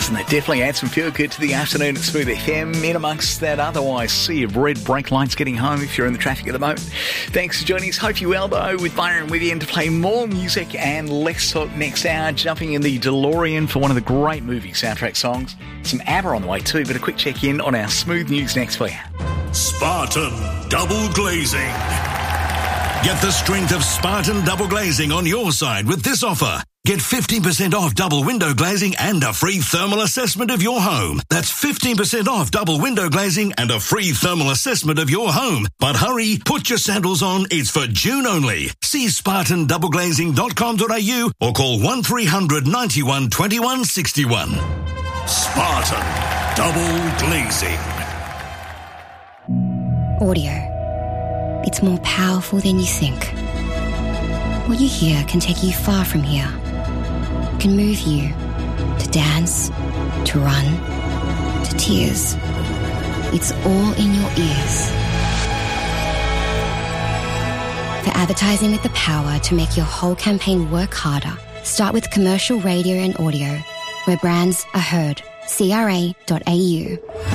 and they definitely add some feel good to the afternoon at Smooth FM. In amongst that otherwise sea of red brake lights getting home if you're in the traffic at the moment. Thanks for joining us. Hope you well, though, with Byron with you, and to play more music and less talk next hour, jumping in the DeLorean for one of the great movie soundtrack songs. Some ABBA on the way too, but a quick check-in on our Smooth News next for you. Spartan Double Glazing. Get the strength of Spartan Double Glazing on your side with this offer. Get 15% off double window glazing and a free thermal assessment of your home. That's 15% off double window glazing and a free thermal assessment of your home. But hurry, put your sandals on. It's for June only. See spartandoubleglazing.com.au or call 1300 91 21 61. Spartan Double Glazing. Audio. It's more powerful than you think. What you hear can take you far from here. Can move you to dance, to run, to tears. It's all in your ears. For advertising with the power to make your whole campaign work harder, start with commercial radio and audio, where brands are heard. CRA.au.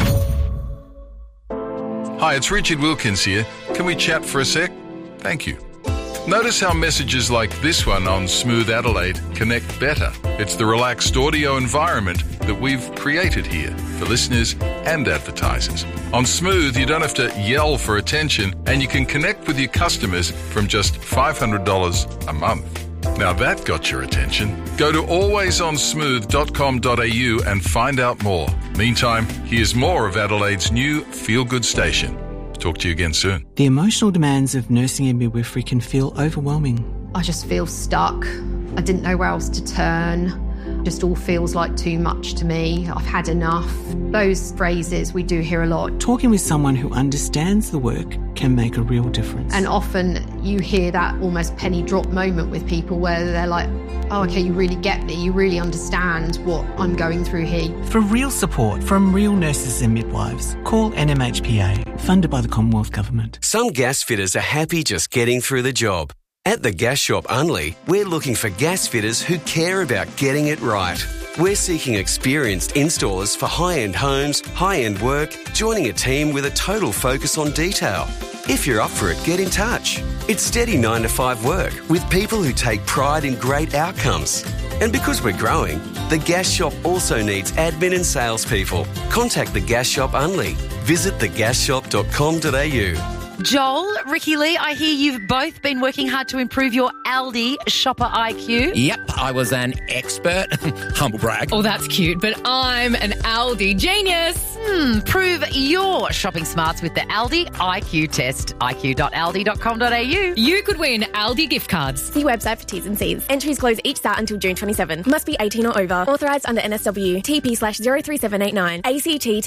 Hi, it's Richard Wilkins here. Can we chat for a sec? Thank you. Notice how messages like this one on Smooth Adelaide connect better. It's the relaxed audio environment that we've created here for listeners and advertisers. On Smooth, you don't have to yell for attention, and you can connect with your customers from just $500 a month. Now that got your attention. Go to alwaysonsmooth.com.au and find out more. Meantime, here's more of Adelaide's new feel-good station. Talk to you again soon. The emotional demands of nursing and midwifery can feel overwhelming. I just feel stuck. I didn't know where else to turn. Just all feels like too much to me. I've had enough. Those phrases we do hear a lot. Talking with someone who understands the work can make a real difference. And often you hear that almost penny drop moment with people where they're like, oh, okay, you really get me. You really understand what I'm going through here. For real support from real nurses and midwives, call NMHPA, funded by the Commonwealth Government. Some gas fitters are happy just getting through the job. At the Gas Shop Unley, we're looking for gas fitters who care about getting it right. We're seeking experienced installers for high-end homes, high-end work, joining a team with a total focus on detail. If you're up for it, get in touch. It's steady 9 to 5 work with people who take pride in great outcomes. And because we're growing, the Gas Shop also needs admin and salespeople. Contact the Gas Shop Unley. Visit thegasshop.com.au. Joel, Ricky Lee, I hear you've both been working hard to improve your Aldi shopper IQ. Yep, I was an expert. Humble brag. Oh, that's cute, but I'm an Aldi genius. Prove your shopping smarts with the Aldi IQ test. iq.aldi.com.au. You could win Aldi gift cards. See website for T's and C's. Entries close each start until June 27. Must be 18 or over. Authorised under NSW. TP/03789. ACT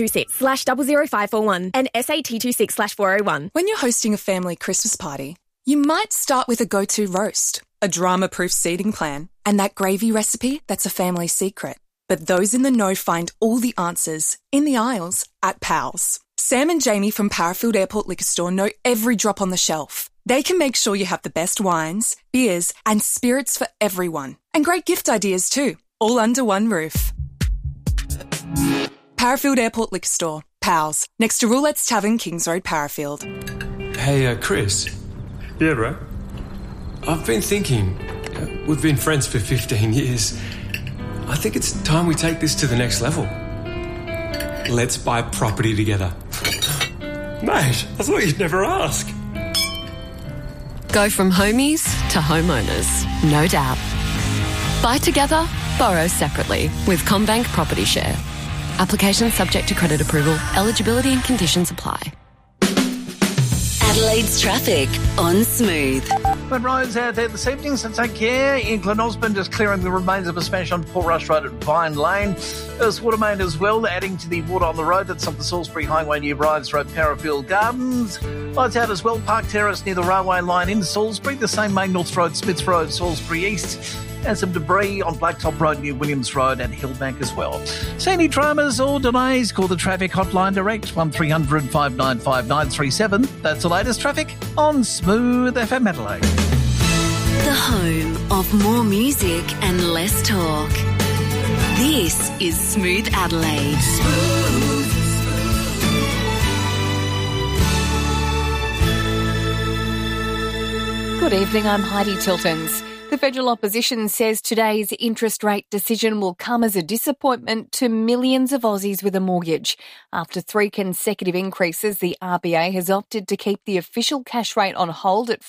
TP26/00541. And SAT26/401. When you're hosting a family Christmas party, you might start with a go-to roast, a drama-proof seating plan, and that gravy recipe that's a family secret. But those in the know find all the answers in the aisles at Pals. Sam and Jamie from Parafield Airport Liquor Store know every drop on the shelf. They can make sure you have the best wines, beers, and spirits for everyone. And great gift ideas too, all under one roof. Parafield Airport Liquor Store. Pals, next to Roulette's Tavern, Kings Road, Parafield. Hey, Chris. Yeah, bro? I've been thinking, we've been friends for 15 years. I think it's time we take this to the next level. Let's buy property together. Mate, I thought you'd never ask. Go from homies to homeowners, no doubt. Buy together, borrow separately with CommBank Property Share. Application subject to credit approval. Eligibility and conditions apply. Adelaide's traffic on Smooth. Good roads out there this evening, so take care. In Glen Osmond, just clearing the remains of a smash on Port Rush Road at Vine Lane. There's water main as well, adding to the water on the road that's up the Salisbury Highway near Bryans Road, Parafield Gardens. Lights out as well, Park Terrace near the railway line in Salisbury. The same main North Road, Smiths Road, Salisbury East. And some debris on Blacktop Road near Williams Road and Hillbank as well. See any dramas or delays? Call the traffic hotline direct, 1300 595 937. That's the latest traffic on Smooth FM Adelaide. The home of more music and less talk. This is Smooth Adelaide. Good evening, I'm Heidi Tiltons. The federal opposition says today's interest rate decision will come as a disappointment to millions of Aussies with a mortgage. After 3 consecutive increases, the RBA has opted to keep the official cash rate on hold at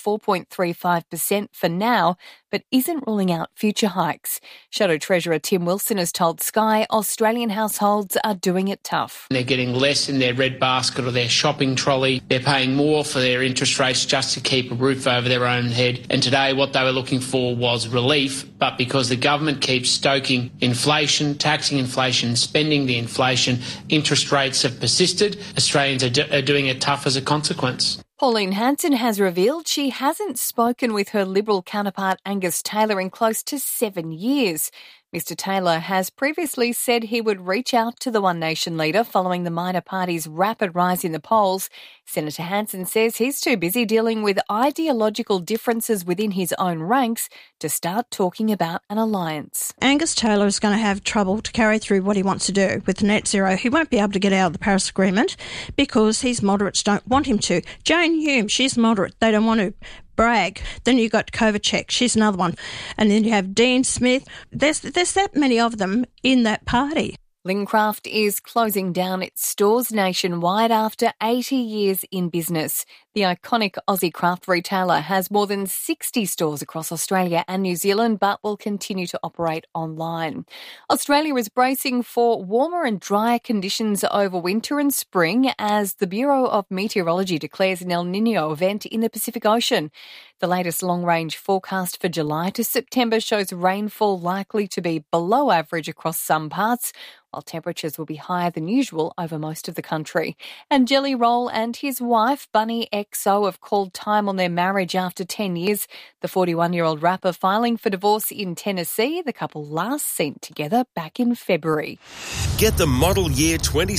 4.35% for now, but isn't ruling out future hikes. Shadow Treasurer Tim Wilson has told Sky Australian households are doing it tough. They're getting less in their red basket or their shopping trolley. They're paying more for their interest rates just to keep a roof over their own head. And today what they were looking for was relief, but because the government keeps stoking inflation, taxing inflation, spending the inflation, interest rates have persisted. Australians are doing it tough as a consequence. Pauline Hanson has revealed she hasn't spoken with her Liberal counterpart Angus Taylor in close to 7 years. Mr Taylor has previously said he would reach out to the One Nation leader following the minor party's rapid rise in the polls. Senator Hanson says he's too busy dealing with ideological differences within his own ranks to start talking about an alliance. Angus Taylor is going to have trouble to carry through what he wants to do with net zero. He won't be able to get out of the Paris Agreement because his moderates don't want him to. Jane Hume, she's moderate. They don't want to. Bragg. Then you got Kovacic, she's another one. And then you have Dean Smith. There's that many of them in that party. Lincraft is closing down its stores nationwide after 80 years in business. The iconic Aussie craft retailer has more than 60 stores across Australia and New Zealand, but will continue to operate online. Australia is bracing for warmer and drier conditions over winter and spring as the Bureau of Meteorology declares an El Niño event in the Pacific Ocean. The latest long-range forecast for July to September shows rainfall likely to be below average across some parts, while temperatures will be higher than usual over most of the country. And Jelly Roll and his wife, Bunny XO, have called time on their marriage after 10 years. The 41-year-old rapper filing for divorce in Tennessee, the couple last seen together back in February. Get the model year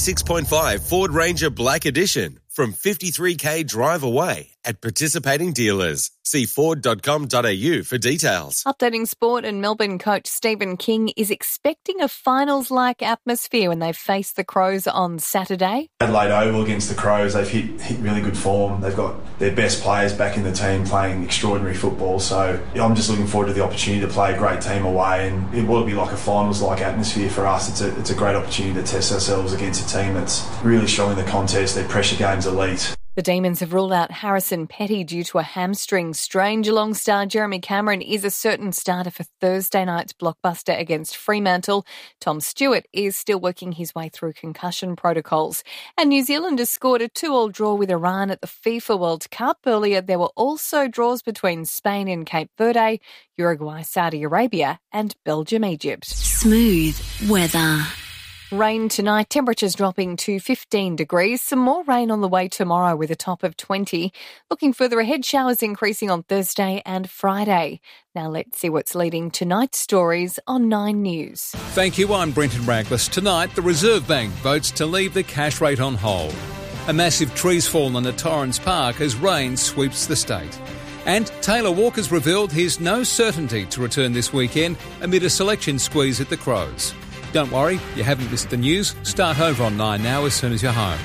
26.5 Ford Ranger Black Edition from $53,000 drive away at participating dealers. See Ford.com.au for details. Updating sport, and Melbourne coach Stephen King is expecting a finals-like atmosphere when they face the Crows on Saturday. Adelaide Oval against the Crows, they've hit really good form. They've got their best players back in the team playing extraordinary football. So I'm just looking forward to the opportunity to play a great team away, and it will be like a finals-like atmosphere for us. It's a great opportunity to test ourselves against a team that's really strong in the contest. Their pressure game's elite. The Demons have ruled out Harrison Petty due to a hamstring strain. Geelong star Jeremy Cameron is a certain starter for Thursday night's blockbuster against Fremantle. Tom Stewart is still working his way through concussion protocols. And New Zealand has scored a 2-2 draw with Iran at the FIFA World Cup. Earlier, there were also draws between Spain and Cape Verde, Uruguay, Saudi Arabia and Belgium, Egypt. Smooth weather. Rain tonight, temperatures dropping to 15 degrees. Some more rain on the way tomorrow with a top of 20. Looking further ahead, showers increasing on Thursday and Friday. Now let's see what's leading tonight's stories on 9 News. Thank you, I'm Brenton Raglas. Tonight, the Reserve Bank votes to leave the cash rate on hold. A massive tree's fallen at Torrens Park as rain sweeps the state. And Taylor Walker's revealed he's no certainty to return this weekend amid a selection squeeze at the Crows. Don't worry, you haven't missed the news. Start over on 9 now as soon as you're home.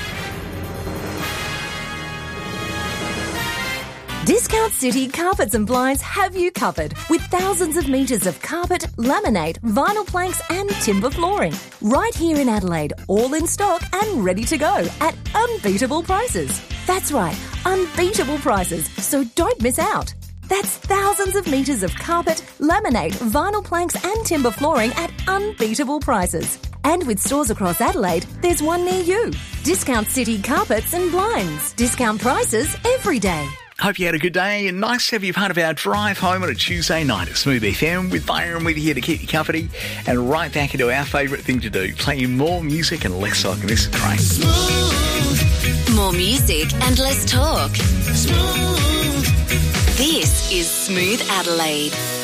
Discount City Carpets and Blinds have you covered with thousands of metres of carpet, laminate, vinyl planks and timber flooring. Right here in Adelaide, all in stock and ready to go at unbeatable prices. That's right, unbeatable prices, so don't miss out. That's thousands of metres of carpet, laminate, vinyl planks and timber flooring at unbeatable prices. And with stores across Adelaide, there's one near you. Discount City Carpets and Blinds. Discount prices every day. Hope you had a good day, and nice to have you part of our drive home on a Tuesday night at Smooth FM with Byron with you here to keep you company, and right back into our favourite thing to do, play you more music and less talk. This is great. Smooth. More music and less talk. Smooth. This is Smooth Adelaide.